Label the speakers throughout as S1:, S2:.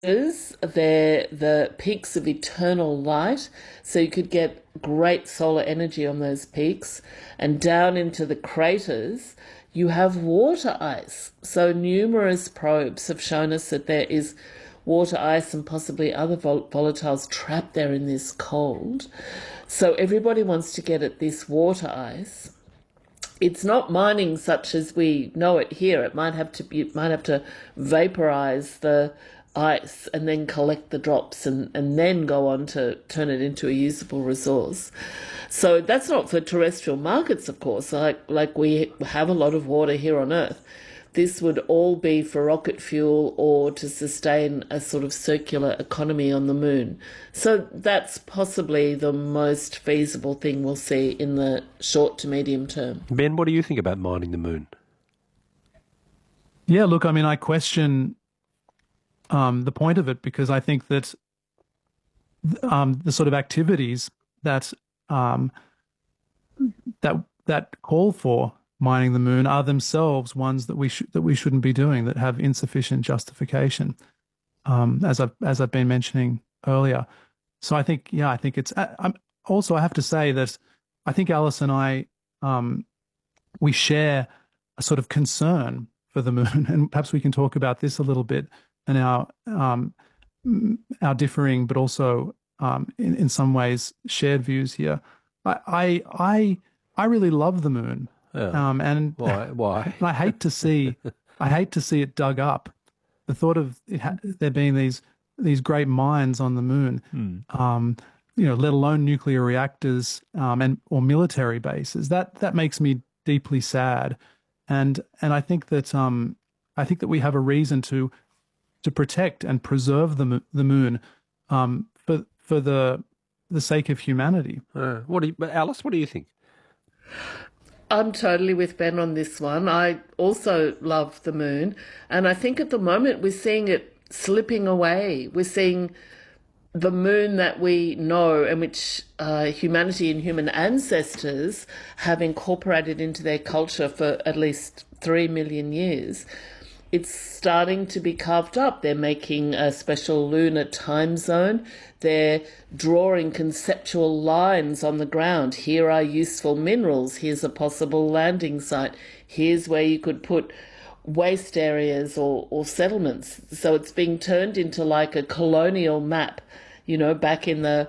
S1: they're the peaks of eternal light, so you could get great solar energy on those peaks. And down into the craters, you have water ice. So numerous probes have shown us that there is water ice and possibly other volatiles trapped there in this cold. So everybody wants to get at this water ice. It's not mining such as we know it here. It might have to vaporize the ice and then collect the drops and then go on to turn it into a usable resource. So that's not for terrestrial markets, of course, like we have a lot of water here on Earth. This would all be for rocket fuel or to sustain a sort of circular economy on the moon. So that's possibly the most feasible thing we'll see in the short to medium term.
S2: Ben, what do you think about mining the moon?
S3: Yeah, look, I mean, I question the point of it because I think that the sort of activities that that call for mining the moon are themselves ones that we shouldn't be doing, that have insufficient justification, as I've been mentioning earlier. So I think it's. Also, I have to say that I think Alice and I we share a sort of concern for the moon, and perhaps we can talk about this a little bit and our differing, but also in some ways shared views here. I really love the moon.
S2: Yeah.
S3: And
S2: why?
S3: I hate to see it dug up. The thought of there being these great mines on the moon, let alone nuclear reactors or military bases, that makes me deeply sad. And I think that we have a reason to protect and preserve the moon for the sake of humanity.
S2: Alice, what do you think?
S1: I'm totally with Ben on this one. I also love the moon. And I think at the moment we're seeing it slipping away. We're seeing the moon that we know and which humanity and human ancestors have incorporated into their culture for at least 3 million years. It's starting to be carved up. They're making a special lunar time zone. They're drawing conceptual lines on the ground. Here are useful minerals. Here's a possible landing site. Here's where you could put waste areas or settlements. So it's being turned into like a colonial map, back in the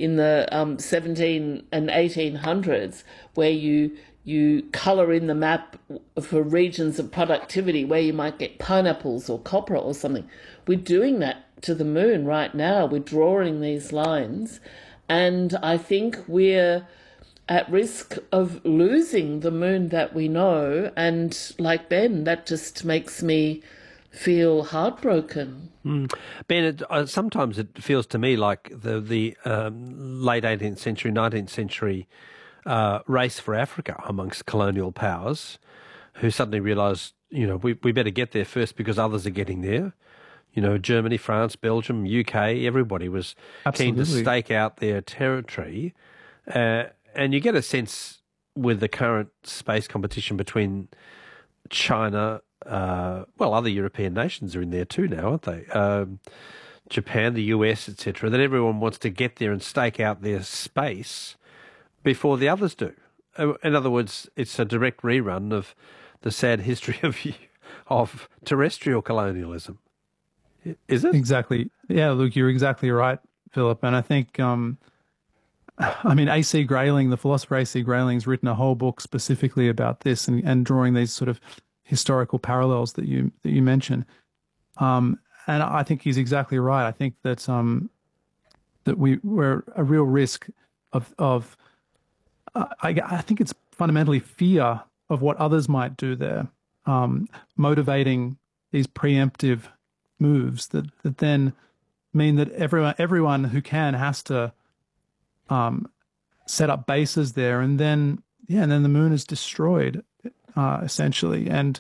S1: 17 and 1800s, where you colour in the map for regions of productivity where you might get pineapples or copra or something. We're doing that to the moon right now. We're drawing these lines, and I think we're at risk of losing the moon that we know. And like Ben, that just makes me feel heartbroken.
S2: Ben, sometimes it feels to me like the late 18th century, 19th century race for Africa amongst colonial powers, who suddenly realised, we better get there first because others are getting there. Germany, France, Belgium, UK, everybody was keen to stake out their territory. And you get a sense with the current space competition between China, other European nations are in there too now, aren't they? Japan, the US, etc., that everyone wants to get there and stake out their space before the others do. In other words, it's a direct rerun of the sad history of terrestrial colonialism. Is it?
S3: Exactly. Yeah, Luke, you're exactly right, Philip. And I think, A.C. Grayling, the philosopher A.C. Grayling's written a whole book specifically about this and drawing these sort of historical parallels that you mention. And I think he's exactly right. I think that that we're a real risk of I think it's fundamentally fear of what others might do there, motivating these preemptive moves that then mean that everyone who can has to set up bases there, and then the moon is destroyed essentially. And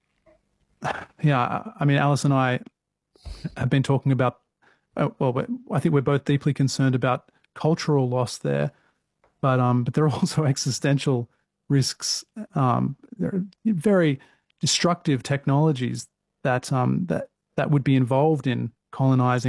S3: Alice and I have been talking about. I think we're both deeply concerned about cultural loss there, but there are also existential risks. There are very destructive technologies that would be involved in colonizing